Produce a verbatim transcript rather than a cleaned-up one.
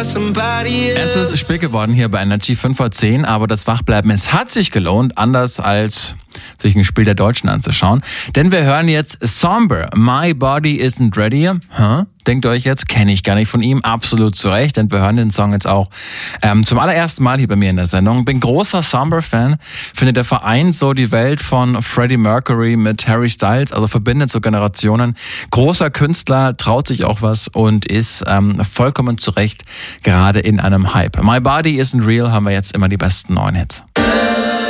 Es ist spät geworden hier bei Energy fünf vor zehn, aber das Wachbleiben, es hat sich gelohnt, anders als sich ein Spiel der Deutschen anzuschauen. Denn wir hören jetzt Somber, My Body Isn't Ready. Huh? Denkt ihr euch jetzt, kenne ich gar nicht von ihm, absolut zu Recht, denn wir hören den Song jetzt auch ähm, zum allerersten Mal hier bei mir in der Sendung. Bin großer Somber-Fan, finde der vereint so die Welt von Freddie Mercury mit Harry Styles, also verbindet so Generationen. Großer Künstler, traut sich auch was und ist ähm, vollkommen zu Recht gerade in einem Hype. My Body Isn't Real haben wir jetzt immer die besten neuen Hits.